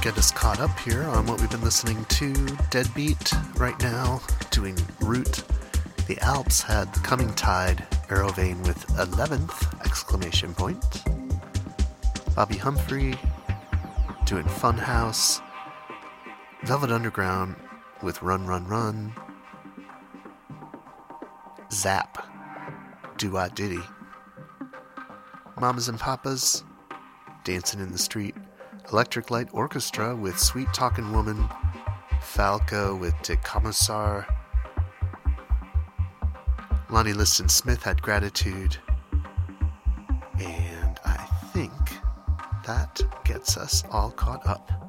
get us caught up here on what we've been listening to. Deadbeat right now, doing Root. The Alps had Coming Tide, Aerovane with 11th exclamation point. Bobby Humphrey doing Funhouse. Velvet Underground with Run Run Run. Zap, Do I Diddy. Mamas and Papas, Dancing in the Street. Electric Light Orchestra with Sweet Talkin' Woman. Falco with De Commissar. Lonnie Liston Smith had Gratitude. And I think that gets us all caught up.